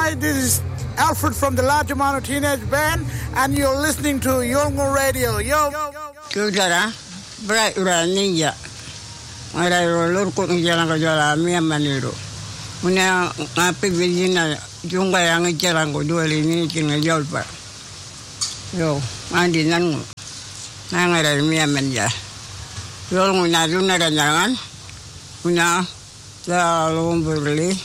Hi, this is Alfred from the Large Amount of Teenage Band, and you're listening to Yolngu Radio. Yo! Kudara, bright Rania. I look at Jala, me and Maniro. When I pick Virginia, Junga Yang Jalango, dueling in a Yolpa. Yo, I didn't know. Nanga me and Manja. Yolngu Naduna and Yagan. Una, the Lomburley.